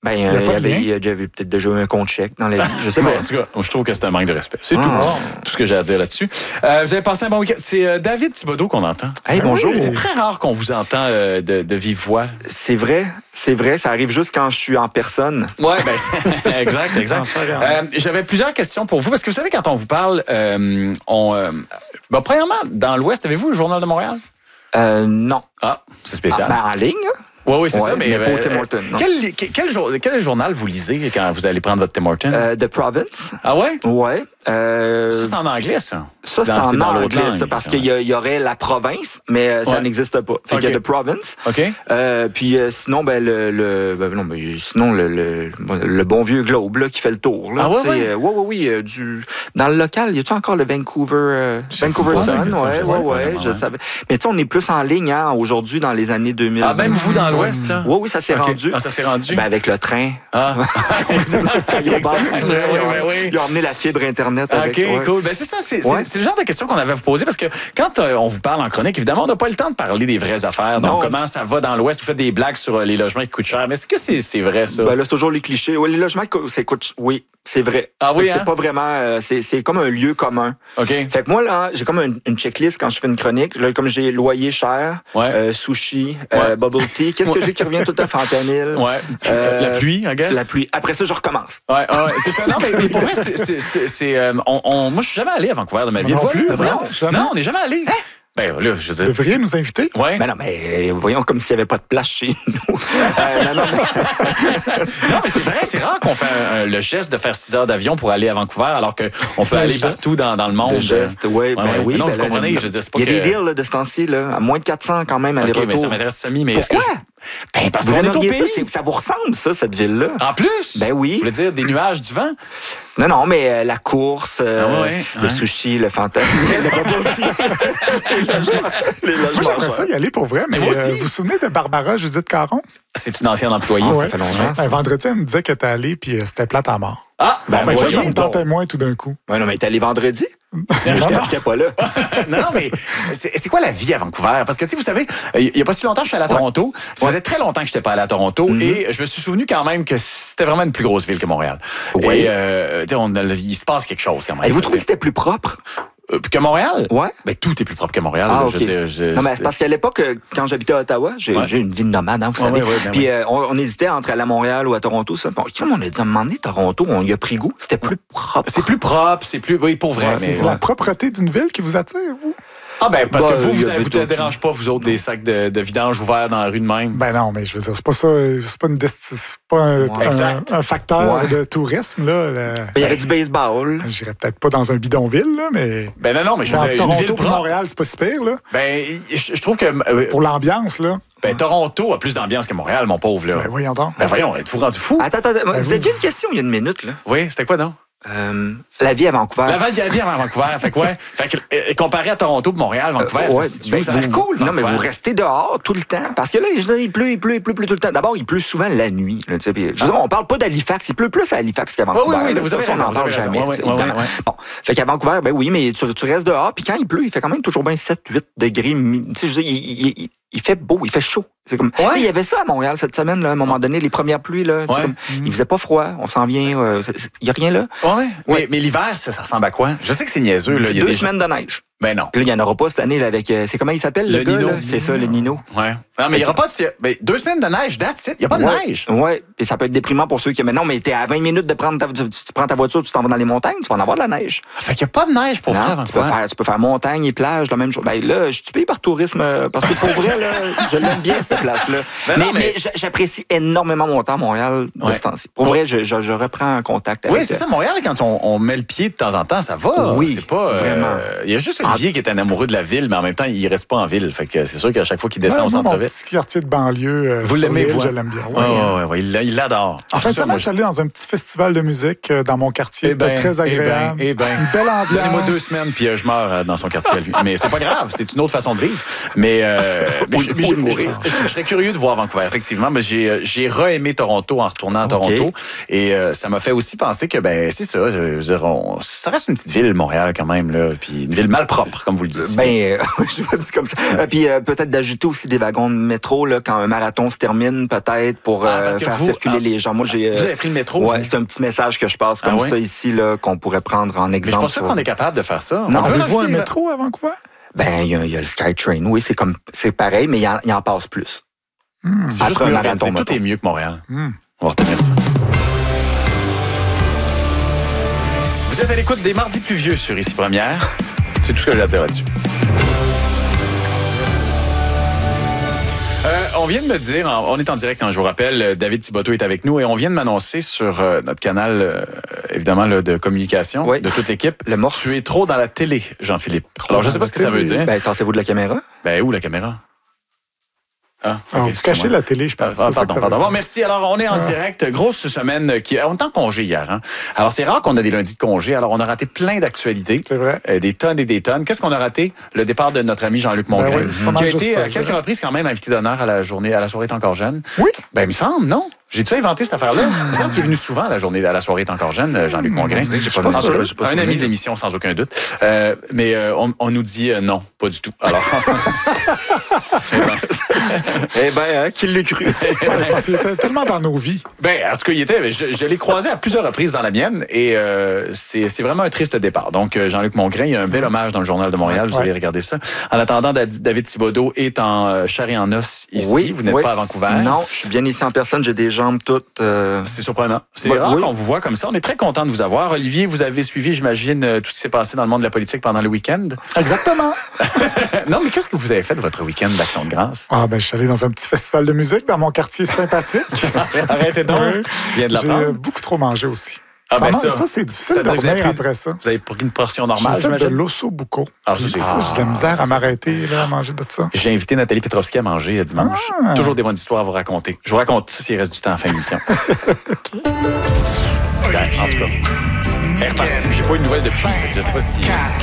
Ben, j'avais peut-être déjà eu un compte chèque dans la vie. Je sais pas. En tout cas, je trouve que c'est un manque de respect. C'est tout ce que j'ai à dire là-dessus. Vous avez passé un bon week-end. C'est David Thibodeau qu'on entend. Hey, bonjour. C'est très rare qu'on vous entend de vive voix. C'est vrai. Ça arrive juste quand je suis en personne. Oui, exact. J'avais plusieurs questions pour vous, parce que vous savez, quand on vous parle, premièrement, dans l'Ouest, avez-vous le Journal de Montréal? Non. Ah, c'est spécial. En ligne? Oui, c'est ça. Mais pas au Tim Hortons. Quel journal vous lisez quand vous allez prendre votre Tim Hortons? The Province. Ah ouais? Ouais. Ça, c'est en anglais, ça? Ça, c'est en anglais, ça, parce qu'il y aurait la province, mais ça n'existe pas. Fait qu'il y a The Province. OK. Puis sinon, le bon vieux Globe là, qui fait le tour. Là, oui. Dans le local, y a-tu encore le Vancouver Sun? Ouais, je savais. Mais tu sais, on est plus en ligne aujourd'hui dans les années 2000. Ah, même vous dans l'Ouest, là? Oui, ça s'est rendu. Ah, ça s'est rendu? Ben, avec le train. Ah. Ils ont emmené la fibre Internet avec. OK, cool. Ben, c'est ça, c'est le genre de question qu'on avait à vous poser, parce que quand on vous parle en chronique, évidemment, on n'a pas le temps de parler des vraies affaires. Donc, comment ça va dans l'Ouest? Vous faites des blagues sur les logements qui coûtent cher. Mais est-ce que c'est vrai, ça? Ben là, c'est toujours les clichés. Oui, les logements, ça coûte... Oui, c'est vrai. Ah oui, c'est pas vraiment... c'est comme un lieu commun. OK. Fait que moi, là, j'ai comme une checklist quand je fais une chronique. Là, comme j'ai loyer cher, sushi, bubble tea. Qu'est-ce que j'ai qui revient tout le temps? Fentanyl. Ouais. La pluie, I guess? La pluie. Après ça, je recommence. Ouais, c'est ça. Non, mais pour vrai, moi, je suis jamais allé à Vancouver de ma vie. Non plus, non, on n'est jamais allé. Ben là, je veux dire... Devriez nous inviter? Ouais. Ben non, mais voyons comme s'il n'y avait pas de place chez nous. Non, mais c'est vrai, c'est rare qu'on fait le geste de faire 6 heures d'avion pour aller à Vancouver, alors qu'on peut aller partout dans le monde. Le geste, oui. Oui. Non, vous comprenez, je veux dire, c'est pas il y a des deals là, de ce temps-ci, là, à moins de 400 quand même, aller-retour. OK, mais ça m'intéresse semi, mais pourquoi? Ben, parce qu'on est au pays. Ça vous ressemble, ça, cette ville-là. En plus? Ben oui. Vous voulez dire des nuages, du vent? Non, mais la course, le sushi, le fantôme. Moi, j'aimerais ça y aller pour vrai, mais vous vous souvenez de Barbara Judith Caron? C'est une ancienne employée, ça fait longtemps. Vendredi, elle me disait que t'es allé, puis c'était plate à mort. Ah, ben ça me tentait moins tout d'un coup. Ouais, non, mais t'es allé vendredi? J'étais pas là. non, mais c'est quoi la vie à Vancouver? Parce que, tu sais, vous savez, il y a pas si longtemps, je suis allé à Toronto. Ça faisait très longtemps que je n'étais pas allé à Toronto. Et je me suis souvenu quand même que c'était vraiment une plus grosse ville que Montréal. Oui. Et il se passe quelque chose quand même. Et vous trouvez que c'était plus propre? Que Montréal? Ouais. Ben, tout est plus propre que Montréal. Ah, là, OK. Je veux dire, non, mais parce qu'à l'époque, quand j'habitais à Ottawa, j'ai une vie de nomade, hein, vous savez. Puis on hésitait entre aller à Montréal ou à Toronto. Ça. Bon, comme on a dit à un moment donné, Toronto, on y a pris goût. C'était plus propre. C'est plus propre, c'est plus... Oui, pour vrai. C'est la propreté d'une ville qui vous attire, vous? Ah ben, parce que vous ne dérange pas, vous autres, des sacs de vidange ouverts dans la rue de même? Ben non, mais je veux dire, c'est pas ça, c'est pas un facteur de tourisme, là. Il y avait du baseball. J'irais peut-être pas dans un bidonville, là, mais... Ben non, mais je veux dire, Toronto une ville propre. Montréal, c'est pas si pire, là. Ben, je trouve que... pour l'ambiance, là. Ben, Toronto a plus d'ambiance que Montréal, mon pauvre, là. Ben voyons donc. Ben voyons, êtes-vous rendu fou? Attends, vous aviez une question il y a une minute, là. Oui, c'était quoi, non? La vie à Vancouver. La vie à Vancouver. Fait que, comparé à Toronto et Montréal, Vancouver, ça a l'air cool, Vancouver. Non, mais vous restez dehors tout le temps. Parce que là, il pleut plus tout le temps. D'abord, il pleut souvent la nuit. Là, on parle pas d'Halifax. Il pleut plus à Halifax qu'à Vancouver. Oui, vous avez raison. On n'en parle jamais. Bon, fait qu'à Vancouver, ben oui, mais tu restes dehors. Puis quand il pleut, il fait quand même toujours bien 7-8 degrés. Tu sais, il fait beau, il fait chaud. C'est comme, il y avait ça à Montréal cette semaine, là, à un moment donné, les premières pluies, là, comme, il faisait pas froid, on s'en vient, il y a rien là. Ouais. Mais l'hiver, ça ressemble à quoi? Je sais que c'est niaiseux. Là, Deux semaines de neige. Ben non. Puis là, il n'y en aura pas cette année là, avec. C'est comment il s'appelle le gars? Nino. Là? C'est ça, le Nino. Ouais. Non, mais il n'y aura pas de. 2 semaines de neige, that's it. Il n'y a pas de neige. Oui. Et ça peut être déprimant pour ceux qui. Mais non, mais t'es à 20 minutes de prendre tu prends ta voiture, tu t'en vas dans les montagnes, tu vas en avoir de la neige. Fait qu'il n'y a pas de neige pour faire. Tu peux faire montagne et plage, la même chose. Ben là, je suis payé par tourisme parce que pour vrai, là, je l'aime bien, cette place-là. Mais j'apprécie énormément mon temps à Montréal de ce temps-ci. Pour vrai, je reprends contact avec. Oui, c'est ça. Montréal, quand on met le pied de temps en temps, ça va. Oui. C'est pas. Vraiment. Il y a juste Olivier qui est un amoureux de la ville, mais en même temps, il reste pas en ville. Fait que c'est sûr qu'à chaque fois qu'il descend au centre-ville. Mon petit quartier de banlieue, vous l'aimez, vous? Je l'aime bien. Oui, il l'adore. En fin de semaine, je suis allé dans un petit festival de musique dans mon quartier. C'était très agréable. Une belle ambiance. Donnez-moi 2 semaines, puis je meurs dans son quartier à lui. Mais c'est pas grave, c'est une autre façon de vivre. Mais je serais curieux de voir Vancouver, effectivement. Mais j'ai re-aimé Toronto en retournant à Toronto. Et ça m'a fait aussi penser que, c'est ça. Je veux dire, ça reste une petite ville, Montréal, quand même, là. Puis une ville mal propre. propre, comme vous le dites. Je pas dit comme ça. Puis peut-être d'ajouter aussi des wagons de métro là, quand un marathon se termine, peut-être pour faire circuler les gens. Moi, vous avez pris le métro? Ouais, c'est un petit message que je passe comme ça ici là, qu'on pourrait prendre en exemple. Mais je suis pas sûr qu'on est capable de faire ça. Non, avez-vous un métro à Vancouver? Il y a le SkyTrain. Oui, c'est pareil, mais il en passe plus. C'est juste mieux organisé. Tout est mieux que Montréal. On va retenir ça. Vous êtes à l'écoute des Mardis pluvieux sur Ici Première. C'est tout ce que j'ai à dire là-dessus. On vient de me dire, on est en direct, je vous rappelle, David Thibodeau est avec nous et on vient de m'annoncer sur notre canal, évidemment, de communication de toute l'équipe. Le morse. Tu es trop dans la télé, Jean-Philippe. Alors, je ne sais pas ce que ça veut dire. Tassez-vous de la caméra? Où la caméra? Vous cachez la télé, je pense. Pardon. Bon, merci. Alors, on est en direct. Grosse semaine on est en congé hier. Hein? Alors, c'est rare qu'on a des lundis de congé. Alors, on a raté plein d'actualités. C'est vrai. Des tonnes et des tonnes. Qu'est-ce qu'on a raté? Le départ de notre ami Jean-Luc Mongrain, qui a été à quelques reprises quand même invité d'honneur à la soirée est encore jeune. Oui. Il me semble, non? J'ai-tu inventé cette affaire-là? Il me semble qu'il est venu souvent à la soirée est encore jeune, Jean-Luc Mongrain. Un ami de l'émission, sans aucun doute. Mais on nous dit non, pas du tout. Alors... qui l'a cru? Parce qu'il était tellement dans nos vies. En tout cas, je l'ai croisé à plusieurs reprises dans la mienne et c'est vraiment un triste départ. Donc, Jean-Luc Mongrain, il y a un bel hommage dans le Journal de Montréal. Vous allez regarder ça. En attendant, David Thibodeau est en chair et en os ici. Oui, vous n'êtes pas à Vancouver. Non, je suis bien ici en personne. J'ai des jambes toutes... C'est surprenant. C'est rare qu'on vous voit comme ça. On est très content de vous avoir. Olivier, vous avez suivi, j'imagine, tout ce qui s'est passé dans le monde de la politique pendant le week-end. Exactement. Non, mais qu'est-ce que vous avez fait de votre week-end d'Action de grâce? Je suis allé dans un petit festival de musique dans mon quartier sympathique. Arrêtez donc. J'ai beaucoup trop mangé aussi. Ça, c'est difficile de dormir après ça. Vous avez pris une portion normale, j'ai fait de l'ossobuco. J'ai de la misère à m'arrêter à manger de ça. J'ai invité Nathalie Petrovski à manger dimanche. Toujours des bonnes histoires à vous raconter. Je vous raconte ça s'il reste du temps à la fin de l'émission. En tout cas, elle est repartie. J'ai pas eu de nouvelles depuis. Je sais pas si...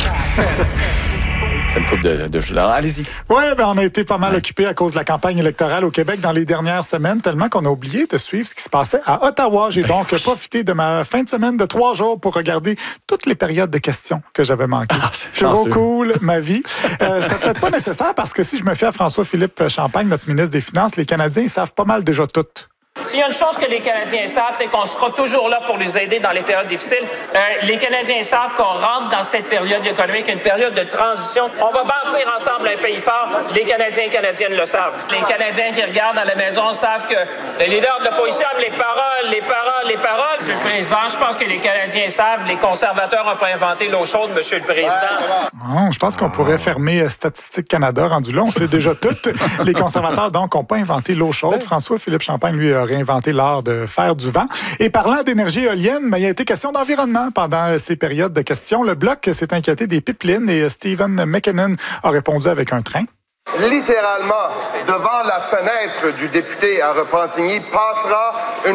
C'est une couple de jeux. Allez-y. Oui, on a été pas mal occupés à cause de la campagne électorale au Québec dans les dernières semaines, tellement qu'on a oublié de suivre ce qui se passait à Ottawa. J'ai donc profité de ma fin de semaine de 3 jours pour regarder toutes les périodes de questions que j'avais manquées. C'est trop cool, ma vie. C'était peut-être pas nécessaire parce que si je me fie à François-Philippe Champagne, notre ministre des Finances, les Canadiens, ils savent pas mal déjà tout. S'il y a une chose que les Canadiens savent, c'est qu'on sera toujours là pour les aider dans les périodes difficiles. Les Canadiens savent qu'on rentre dans cette période économique, une période de transition. On va bâtir ensemble un pays fort. Les Canadiens et Canadiennes le savent. Les Canadiens qui regardent à la maison savent que les leaders de l'opposition aiment les paroles. Monsieur le Président, je pense que les Canadiens savent. Les conservateurs n'ont pas inventé l'eau chaude, Monsieur le Président. Je pense qu'on pourrait fermer Statistique Canada rendu là. On sait déjà tout. Les conservateurs, donc, n'ont pas inventé l'eau chaude. François-Philippe Champagne, lui, a réinventé l'art de faire du vent. Et parlant d'énergie éolienne, il a été question d'environnement pendant ces périodes de questions. Le Bloc s'est inquiété des pipelines et Stephen McKinnon a répondu avec un train. Littéralement, devant la fenêtre du député à Repentigny passera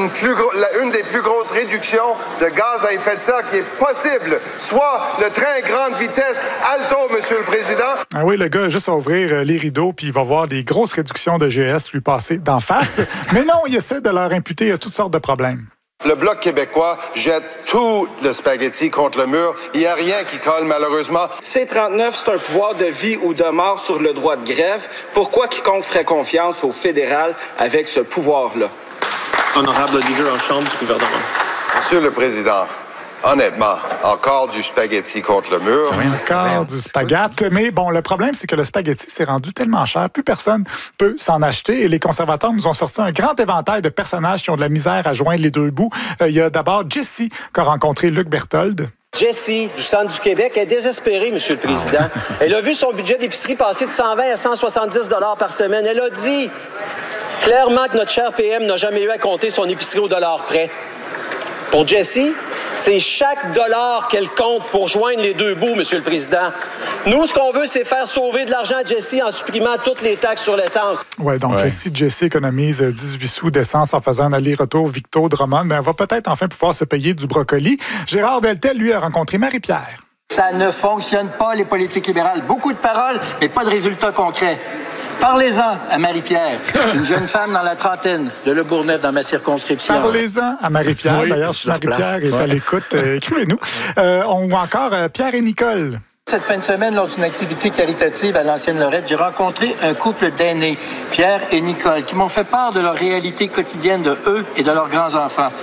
une des plus grosses réductions de gaz à effet de serre qui est possible, soit le train grande vitesse Alto, Monsieur le Président. Ah oui, le gars a juste à ouvrir les rideaux puis il va voir des grosses réductions de GS lui passer d'en face. Mais non, il essaie de leur imputer toutes sortes de problèmes. Le Bloc québécois jette tout le spaghetti contre le mur. Il n'y a rien qui colle, malheureusement. C-39, c'est un pouvoir de vie ou de mort sur le droit de grève. Pourquoi quiconque ferait confiance au fédéral avec ce pouvoir-là? Honorable leader en chambre du gouvernement. Monsieur le Président, honnêtement, encore du spaghetti contre le mur. Oui, encore du spaghetti. Mais bon, le problème, c'est que le spaghetti s'est rendu tellement cher, plus personne peut s'en acheter. Et les conservateurs nous ont sorti un grand éventail de personnages qui ont de la misère à joindre les deux bouts. Il y a d'abord Jessie, qu'a rencontré Luc Berthold. Jessie, du centre du Québec, est désespérée, Monsieur le Président. Elle a vu son budget d'épicerie passer de 120 à 170 $ par semaine. Elle a dit clairement que notre cher PM n'a jamais eu à compter son épicerie au dollar près. Pour Jessie, c'est chaque dollar qu'elle compte pour joindre les deux bouts, Monsieur le Président. Nous, ce qu'on veut, c'est faire sauver de l'argent à Jessie en supprimant toutes les taxes sur l'essence. Oui, donc si Jessie économise 18 sous d'essence en faisant un aller-retour Victo-Drummond, elle va peut-être enfin pouvoir se payer du brocoli. Gérard Deltel, lui, a rencontré Marie-Pierre. Ça ne fonctionne pas, les politiques libérales. Beaucoup de paroles, mais pas de résultats concrets. Parlez-en à Marie-Pierre, une jeune femme dans la trentaine de Le Bourgneuf dans ma circonscription. Parlez-en à Marie-Pierre. D'ailleurs, si Marie-Pierre est à l'écoute, écrivez-nous. Ou encore Pierre et Nicole. Cette fin de semaine, lors d'une activité caritative à l'Ancienne Lorette, j'ai rencontré un couple d'aînés, Pierre et Nicole, qui m'ont fait part de leur réalité quotidienne de eux et de leurs grands-enfants.